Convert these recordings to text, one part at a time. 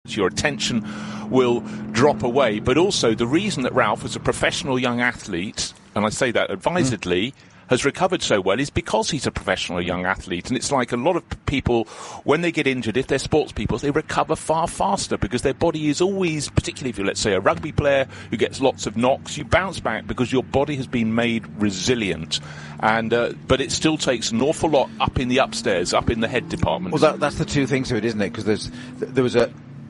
results. Your attention will drop away. But also, the reason that Ralph was a professional young athlete, and I say that advisedly, has recovered so well is because he's a professional young athlete. And it's like a lot of people, when they get injured, if they're sports people, they recover far faster because their body is always, particularly if you're, let's say, a rugby player who gets lots of knocks, you bounce back because your body has been made resilient. And but it still takes an awful lot up in the upstairs, up in the head department. Well, that's the two things to it, isn't it? Because there was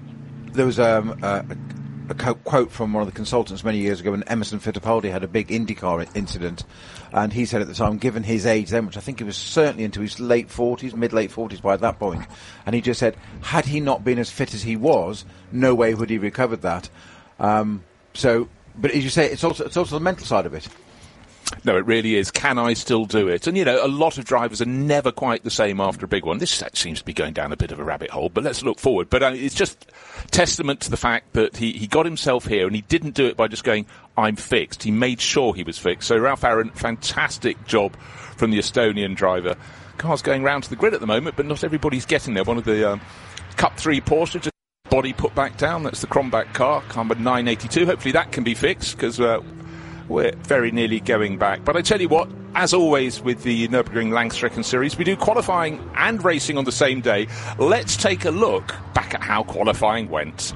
a quote from one of the consultants many years ago when Emerson Fittipaldi had a big IndyCar incident, and he said at the time, given his age then, which I think he was certainly into his mid-late 40s by that point, and he just said, had he not been as fit as he was, no way would he recovered that. But as you say, it's also the mental side of it. No, it really is. Can I still do it? And, a lot of drivers are never quite the same after a big one. This seems to be going down a bit of a rabbit hole, but let's look forward. But it's just testament to the fact that he got himself here, and he didn't do it by just going, I'm fixed. He made sure he was fixed. So Ralph Aaron, fantastic job from the Estonian driver. Car's going round to the grid at the moment, but not everybody's getting there. One of the Cup 3 Porsche, just body put back down. That's the Kronbach car number 982. Hopefully that can be fixed, because we're very nearly going back. But I tell you what, as always with the Nürburgring Langstrecken Series, we do qualifying and racing on the same day. Let's take a look back at how qualifying went.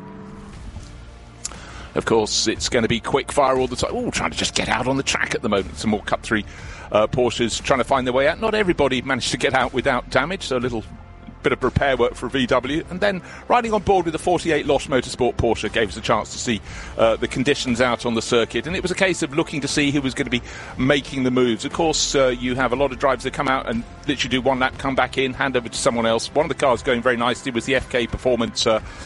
Of course, it's going to be quick fire all the time. Trying to just get out on the track at the moment. Some more Cup 3 Porsches trying to find their way out. Not everybody managed to get out without damage, so a little bit of repair work for VW, and then riding on board with the 48 Losch Motorsport Porsche gave us a chance to see the conditions out on the circuit, and it was a case of looking to see who was going to be making the moves. Of course, you have a lot of drivers that come out and literally do one lap, come back in, hand over to someone else. One of the cars going very nicely was the FK Performance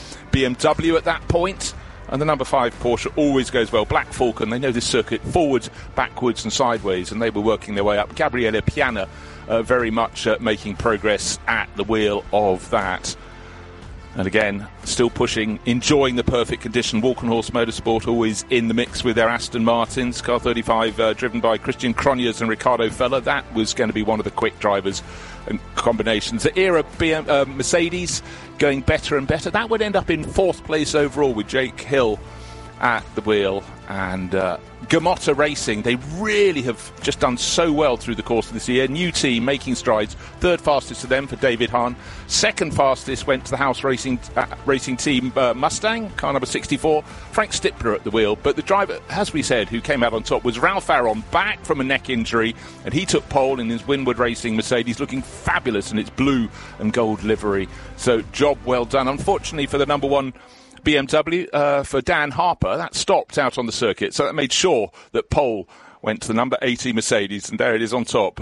BMW at that point. And the number 5 Porsche always goes well. Black Falcon, they know this circuit forwards, backwards and sideways, and they were working their way up. Gabriele Piana very much making progress at the wheel of that. And again, still pushing, enjoying the perfect condition. Walkenhorst Motorsport always in the mix with their Aston Martins. Car 35 driven by Christian Cronjes and Ricardo Feller. That was going to be one of the quick drivers and combinations. The era Mercedes going better and better. That would end up in 4th place overall with Jake Hill at the wheel. And Gamotta Racing, they really have just done so well through the course of this year. New team making strides. 3rd fastest to them for David Hahn. 2nd fastest went to the House Racing team Mustang, car number 64. Frank Stipler at the wheel. But the driver, as we said, who came out on top was Ralph Aaron, back from a neck injury, and he took pole in his Winward Racing Mercedes, looking fabulous in its blue and gold livery. So job well done. Unfortunately for the number 1 BMW, for Dan Harper, that stopped out on the circuit, so that made sure that pole went to the number 80 Mercedes, and there it is on top.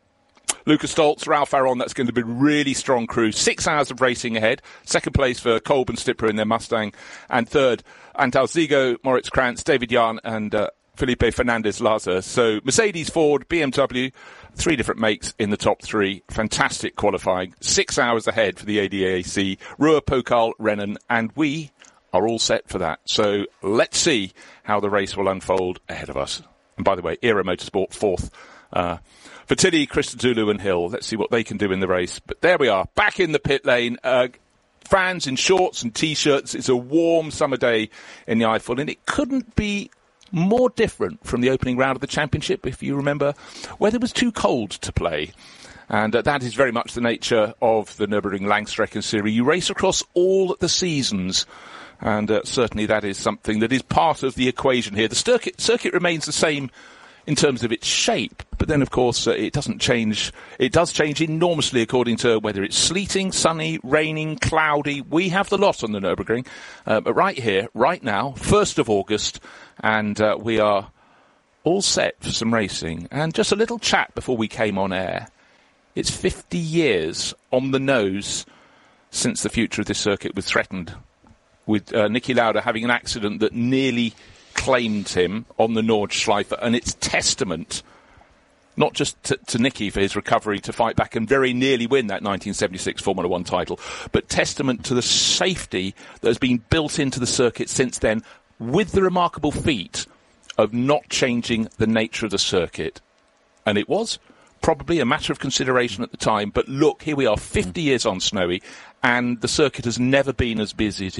Lucas Stoltz, Ralph Aaron, that's going to be a really strong crew. 6 hours of racing ahead. 2nd place for Kolb and Stipler in their Mustang, and 3rd, Antal Zigo, Moritz Krantz, David Jahn, and Felipe Fernandez-Laza. So Mercedes, Ford, BMW, 3 different makes in the top 3. Fantastic qualifying. 6 hours ahead for the ADAC. Ruhr, Pokal, Rennen, and we are all set for that. So let's see how the race will unfold ahead of us. And by the way, Era Motorsport 4th. For Tilly, Christodoulou and Hill. Let's see what they can do in the race. But there we are, back in the pit lane. Fans in shorts and T-shirts. It's a warm summer day in the Eifel, and it couldn't be more different from the opening round of the championship, if you remember, where it was too cold to play. And that is very much the nature of the Nürburgring Langstrecken Series. You race across all the seasons, and certainly that is something that is part of the equation here. The circuit remains the same in terms of its shape, but then of course it doesn't change. It does change enormously according to whether it's sleeting, sunny, raining, cloudy. We have the lot on the Nürburgring, but right here, right now, 1st of August, and we are all set for some racing. And just a little chat before we came on air. It's 50 years on the nose since the future of this circuit was threatened, with Niki Lauda having an accident that nearly claimed him on the Nordschleife, and it's testament not just to Niki for his recovery to fight back and very nearly win that 1976 Formula One title, but testament to the safety that has been built into the circuit since then, with the remarkable feat of not changing the nature of the circuit. And it was probably a matter of consideration at the time, but look, here we are 50 years on, Snowy, and the circuit has never been as busy